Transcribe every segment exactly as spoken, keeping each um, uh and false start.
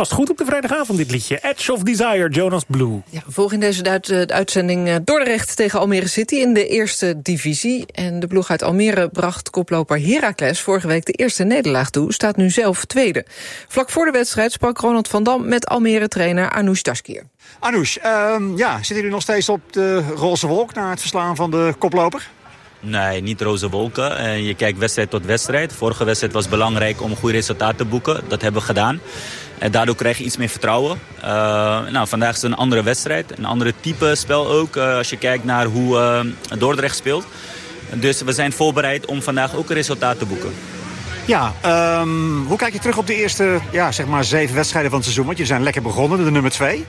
past goed op de vrijdagavond, dit liedje. Edge of Desire, Jonas Blue. Ja, we volgen in deze uit, uh, de uitzending uh, Dordrecht tegen Almere City in de eerste divisie. En de ploeg uit Almere bracht koploper Heracles vorige week de eerste nederlaag toe. Staat nu zelf tweede. Vlak voor de wedstrijd sprak Ronald van Dam met Almere-trainer Anoush Daskir. Anoush, uh, ja, zitten jullie nog steeds op de roze wolk na het verslaan van de koploper? Nee, niet roze wolken. Uh, je kijkt wedstrijd tot wedstrijd. Vorige wedstrijd was belangrijk om een goed resultaat te boeken. Dat hebben we gedaan. En daardoor krijg je iets meer vertrouwen. Uh, nou, vandaag is het een andere wedstrijd. Een andere type spel ook. Uh, als je kijkt naar hoe uh, Dordrecht speelt. Dus we zijn voorbereid om vandaag ook een resultaat te boeken. Ja, um, hoe kijk je terug op de eerste ja, zeg maar zeven wedstrijden van het seizoen? Want je zijn lekker begonnen, de nummer twee.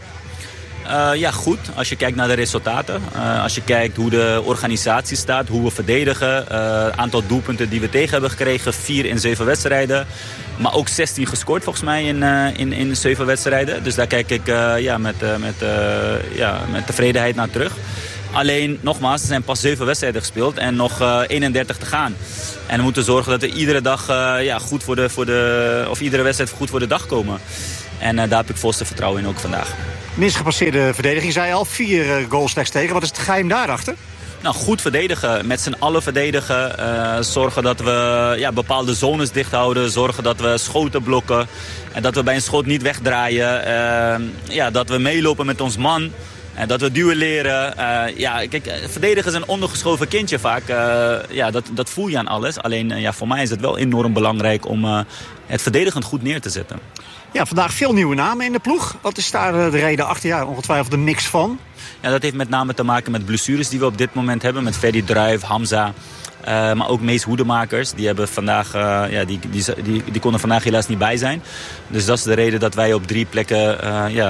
Uh, ja, goed. Als je kijkt naar de resultaten. Uh, als je kijkt hoe de organisatie staat, hoe we verdedigen. Het uh, aantal doelpunten die we tegen hebben gekregen. Vier in zeven wedstrijden. Maar ook zestien gescoord volgens mij in, uh, in, in zeven wedstrijden. Dus daar kijk ik uh, ja, met, uh, met, uh, ja, met tevredenheid naar terug. Alleen, nogmaals, er zijn pas zeven wedstrijden gespeeld en nog uh, eenendertig te gaan. En we moeten zorgen dat we iedere dag uh, ja, goed voor de, voor de, of iedere wedstrijd goed voor de dag komen. En uh, daar heb ik volste vertrouwen in ook vandaag. Minst gepasseerde verdediging, zei je al. Vier uh, goals slechts tegen. Wat is het geheim daarachter? Nou, goed verdedigen. Met z'n allen verdedigen. Uh, zorgen dat we ja, bepaalde zones dicht houden. Zorgen dat we schoten blokken. En dat we bij een schot niet wegdraaien. Uh, ja, dat we meelopen met ons man. En dat we duelleren. Uh, ja, kijk, verdedigen is een ondergeschoven kindje vaak. Uh, ja, dat, dat voel je aan alles. Alleen uh, ja, voor mij is het wel enorm belangrijk om uh, het verdedigend goed neer te zetten. Ja, vandaag veel nieuwe namen in de ploeg. Wat is daar de reden achter? Ja, ongetwijfeld een mix van. Ja, dat heeft met name te maken met blessures die we op dit moment hebben. Met Ferdy Druijf, Hamza. Uh, maar ook Mees Hoedemakers. Die, hebben vandaag, uh, ja, die, die, die, die konden vandaag helaas niet bij zijn. Dus dat is de reden dat wij op drie plekken uh, ja,